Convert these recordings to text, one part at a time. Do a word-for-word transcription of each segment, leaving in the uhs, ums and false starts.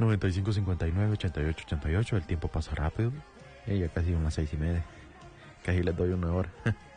noventa y cinco cincuenta y nueve ochenta y ocho ochenta y ocho. El tiempo pasa rápido. Eh, ya casi unas seis y media. Casi les doy una hora.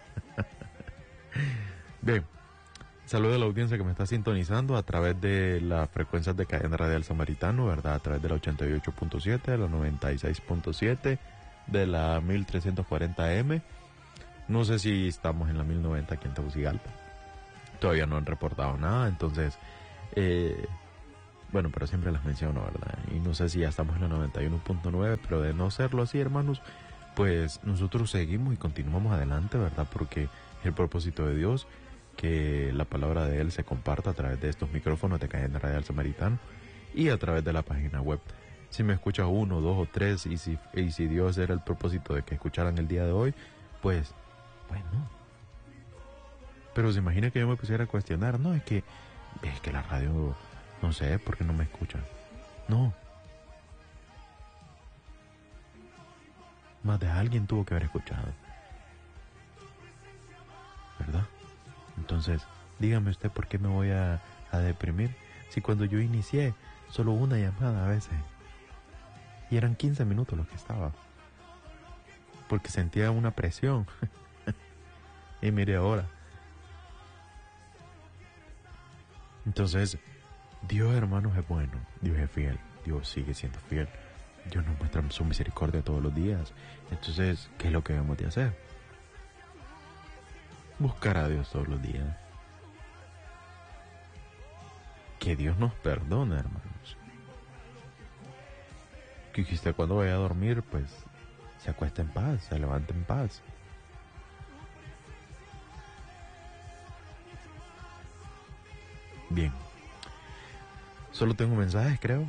Bien. Saludo a la audiencia que me está sintonizando a través de las frecuencias de Cadena Radial Samaritano, ¿verdad? A través de la ochenta y ocho punto siete, de la noventa y seis punto siete, de la mil trescientos cuarenta eme. No sé si estamos en la mil noventa aquí en Tegucigalpa. Todavía no han reportado nada, entonces... Eh, bueno, pero siempre las menciono, ¿verdad? Y no sé si ya estamos en la noventa y uno punto nueve, pero de no serlo así, hermanos, pues nosotros seguimos y continuamos adelante, ¿verdad? Porque el propósito de Dios, que la palabra de Él se comparta a través de estos micrófonos de Cadena Radial Samaritano y a través de la página web. Si me escuchas uno, dos o tres, y si, y si Dios era el propósito de que escucharan el día de hoy, pues, bueno. Pero se imagina que yo me pusiera a cuestionar, no, es que, es que la radio... No sé por qué no me escuchan. No. Más de alguien tuvo que haber escuchado. ¿Verdad? Entonces, dígame usted por qué me voy a, a deprimir. Si cuando yo inicié, solo una llamada a veces. Y eran quince minutos los que estaba. Porque sentía una presión. Y mire ahora. Entonces... Dios, hermanos, es bueno. Dios es fiel. Dios sigue siendo fiel. Dios nos muestra su misericordia todos los días. Entonces, ¿qué es lo que debemos de hacer? Buscar a Dios todos los días. Que Dios nos perdone, hermanos. Que usted cuando vaya a dormir, pues, se acueste en paz, se levante en paz. Bien. Solo tengo mensajes, creo.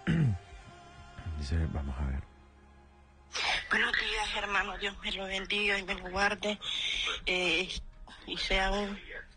Dice, vamos a ver. Buenos días, hermano. Dios me lo bendiga y me lo guarde. Eh, y sea un...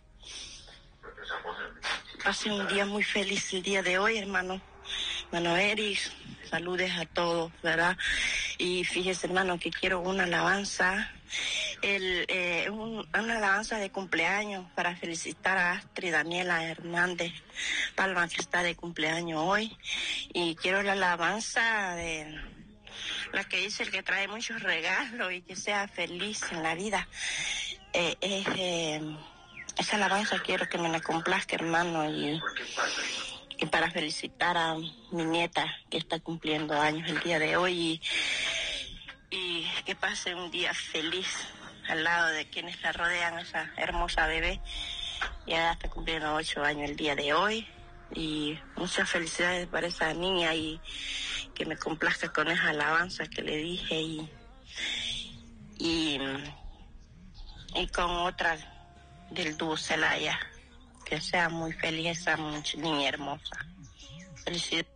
Pase un día muy feliz el día de hoy, hermano. Hermano Eris, saludes a todos, ¿verdad? Y fíjese, hermano, que quiero una alabanza. El, eh, un, una alabanza de cumpleaños para felicitar a Astrid Daniela Hernández Palma, que está de cumpleaños hoy. Y quiero la alabanza de la que dice el que trae muchos regalos y que sea feliz en la vida. Eh, es, eh, esa alabanza quiero que me la complazca, hermano, y, y para felicitar a mi nieta que está cumpliendo años el día de hoy y, y que pase un día feliz al lado de quienes la rodean, esa hermosa bebé. Ya está cumpliendo ocho años el día de hoy y muchas felicidades para esa niña y que me complazca con esa alabanza que le dije y y, y con otra del dúo Celaya, que sea muy feliz esa niña hermosa. Felicidades.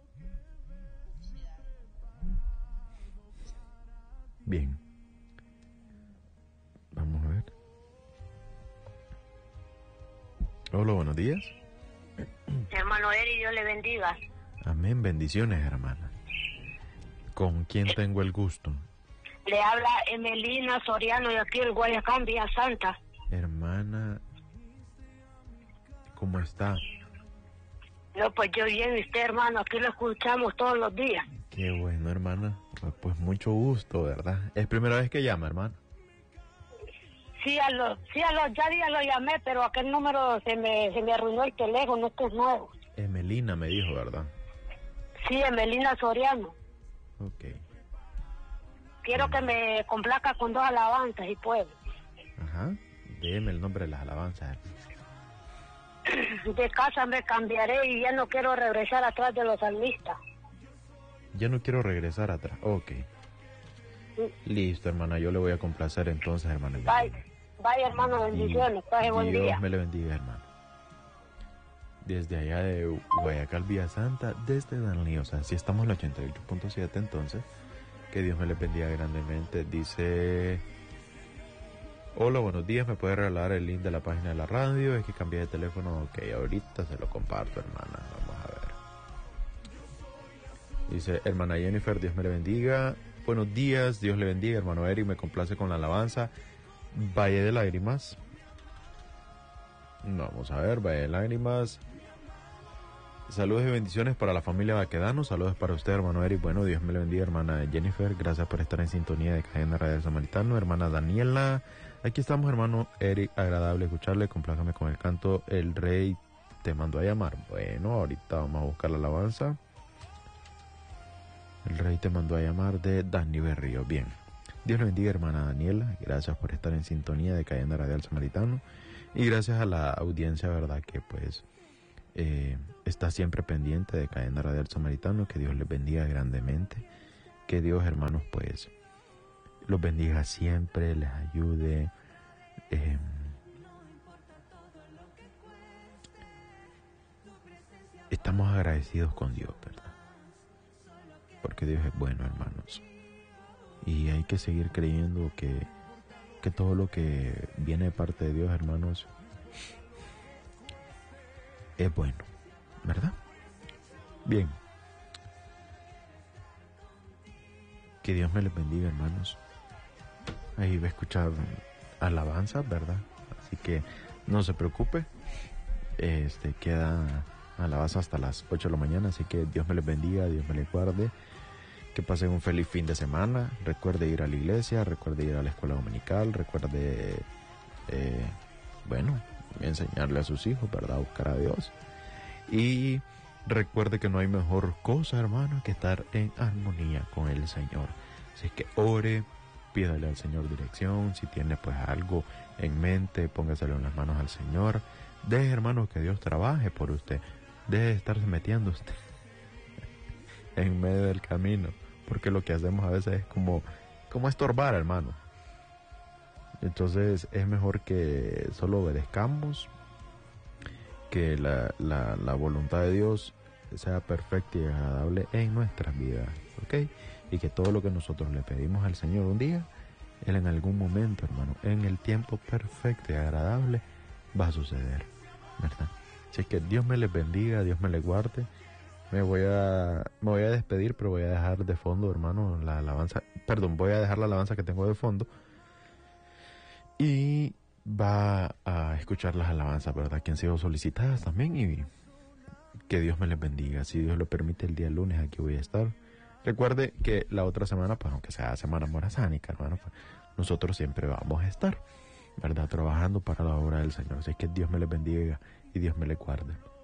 Bien. Vamos a ver. Hola, buenos días. Hermano Eri, Dios le bendiga. Amén, bendiciones, hermana. ¿Con quién tengo el gusto? Le habla Emelina Soriano de aquí en Guayacán, Villa Santa. Hermana, ¿cómo está? No, pues yo bien, y usted, hermano, aquí lo escuchamos todos los días. Qué bueno, hermana. Pues mucho gusto, ¿verdad? ¿Es primera vez que llama, hermana? Sí, a los, sí, a los ya días lo llamé, pero aquel número se me, se me arruinó el teléfono, este es nuevo. Emelina me dijo, ¿verdad? Sí, Emelina Soriano. Ok. Quiero que me complazca con dos alabanzas, si puedo. Ajá. Deme el nombre de las alabanzas. De casa me cambiaré y ya no quiero regresar atrás de los salmistas. Ya no quiero regresar atrás. Ok. Sí. Listo, hermana. Yo le voy a complacer entonces, hermana. Bye. Bye, hermano. Bendiciones. Pase buen día. Dios me le bendiga, hermano. Desde allá de Guayacal, Villa Santa, desde Danlí. O sea, si estamos en el ochenta y ocho punto siete, entonces, que Dios me le bendiga grandemente. Dice... Hola, buenos días, ¿me puede regalar el link de la página de la radio? Es que cambié de teléfono. Ok, ahorita se lo comparto, hermana. Vamos a ver. Dice, hermana Jennifer, Dios me le bendiga. Buenos días, Dios le bendiga. Hermano Eric, me complace con la alabanza Valle de Lágrimas. Vamos a ver, Valle de Lágrimas. Saludos y bendiciones para la familia Baquedano. Saludos para usted, hermano Eric. Bueno, Dios me lo bendiga, hermana Jennifer. Gracias por estar en sintonía de Cadena Radial Samaritano. Hermana Daniela. Aquí estamos, hermano Eric. Agradable escucharle. Complájame con el canto El Rey te mandó a llamar. Bueno, ahorita vamos a buscar la alabanza. El Rey te mandó a llamar, de Dani Berrío. Bien. Dios le bendiga, hermana Daniela. Gracias por estar en sintonía de Cadena Radial Samaritano. Y gracias a la audiencia, verdad, que pues eh, está siempre pendiente de Cadena Radial Samaritano. Que Dios les bendiga grandemente. Que Dios, hermanos, pues los bendiga siempre, les ayude. Eh, estamos agradecidos con Dios, ¿verdad? Porque Dios es bueno, hermanos. Y hay que seguir creyendo que, que todo lo que viene de parte de Dios, hermanos, es bueno, ¿verdad? Bien. Que Dios me les bendiga, hermanos. Ahí va a escuchar alabanzas, ¿verdad? Así que no se preocupe. Este, queda alabanza hasta las ocho de la mañana. Así que Dios me les bendiga, Dios me les guarde. Que pasen un feliz fin de semana. Recuerde ir a la iglesia, recuerde ir a la escuela dominical, recuerde, eh, bueno, enseñarle a sus hijos, ¿verdad? A buscar a Dios. Y recuerde que no hay mejor cosa, hermano, que estar en armonía con el Señor. Así que ore, pídale al Señor dirección. Si tiene pues algo en mente, póngaselo en las manos al Señor. Deje, hermano, que Dios trabaje por usted. Deje de estarse metiendo usted en medio del camino, porque lo que hacemos a veces es como, como estorbar, hermano. Entonces es mejor que solo obedezcamos, que la, la, la voluntad de Dios sea perfecta y agradable en nuestras vidas, ¿ok? Y que todo lo que nosotros le pedimos al Señor un día, Él en algún momento, hermano, en el tiempo perfecto y agradable, va a suceder, ¿verdad? Así que Dios me les bendiga, Dios me les guarde. Me voy a me voy a despedir, pero voy a dejar de fondo, hermano, la alabanza. Perdón, voy a dejar la alabanza que tengo de fondo. Y va a escuchar las alabanzas, ¿verdad? Que han sido solicitadas también. Y que Dios me les bendiga. Si Dios lo permite, el día lunes aquí voy a estar. Recuerde que la otra semana, pues aunque sea semana morazánica, hermano, pues, nosotros siempre vamos a estar, ¿verdad? Trabajando para la obra del Señor. Así que Dios me les bendiga y Dios me les guarde.